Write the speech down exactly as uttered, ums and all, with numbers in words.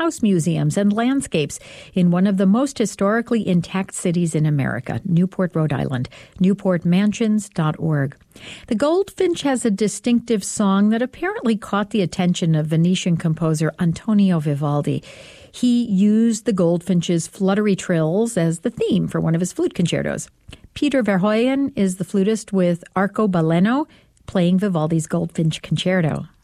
house museums and landscapes in one of the most historically intact cities in America, Newport, Rhode Island, newport mansions dot org. The goldfinch has a distinctive song that apparently caught the attention of Venetian composer Antonio Vivaldi. He used the goldfinch's fluttery trills as the theme for one of his flute concertos. Peter Verhoeven is the flutist with Arcobaleno, playing Vivaldi's Goldfinch Concerto.